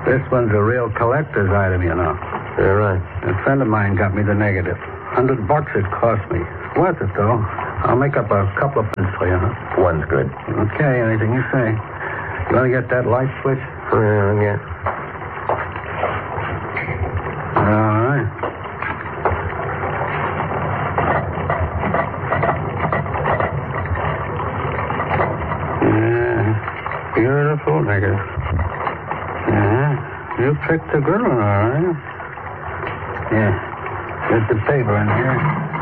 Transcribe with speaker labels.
Speaker 1: This one's a real collector's item, you know.
Speaker 2: You're right.
Speaker 1: A friend of mine got me the negative. $100 it cost me. Worth it, though. I'll make up a couple of pence for you, huh?
Speaker 2: One's good.
Speaker 1: Okay, anything you say. You want to get that light switch?
Speaker 2: Yeah.
Speaker 1: All right. Yeah, beautiful negative. Yeah, you picked a good one, all right. Yeah, there's the paper in here.